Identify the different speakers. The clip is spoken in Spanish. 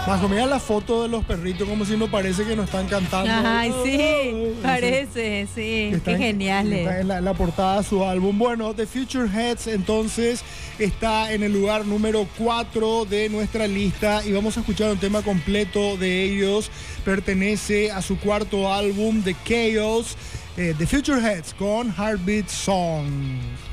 Speaker 1: Majo, mira la foto de los perritos como si no parece que no están cantando.
Speaker 2: Ay, sí, parece, sí. Qué genial.
Speaker 1: Está en la portada de su álbum. Bueno, The Futureheads entonces está en el lugar número 4 de nuestra lista y vamos a escuchar un tema completo de ellos. Pertenece a su cuarto álbum, The Chaos, The Futureheads con Heartbeat Song.